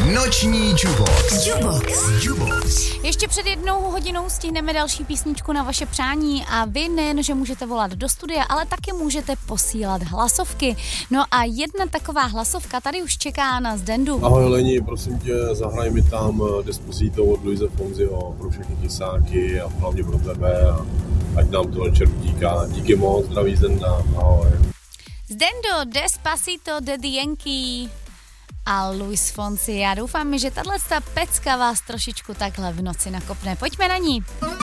Noční Jubox. Ještě před 1 hodinou stihneme další písničku na vaše přání a vy nejen, že můžete volat do studia, ale taky můžete posílat hlasovky. No a jedna taková hlasovka tady už čeká na Zdendu. Ahoj Leni, prosím tě, zahraj mi tam Despacito od Luise Fonziho pro všechny kysáky a hlavně pro tebe a ať nám to večer utíká. Díky moc, zdraví Zdenda, ahoj. Zdendo, Despacito, Daddy Yankee a Luis Fonsi. Já doufám, že tato pecka vás trošičku takhle v noci nakopne. Pojďme na ní.